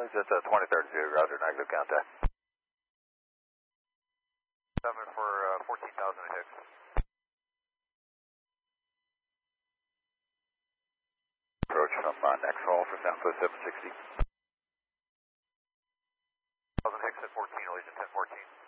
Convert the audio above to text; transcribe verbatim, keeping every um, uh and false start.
Leeds at uh, twenty thirty-two, roger, negative contact. seven for uh, fourteen thousand at Hicks. Approach from uh, next hall for Southwest seven sixty. one thousand Hicks at fourteen, Allegiant ten fourteen.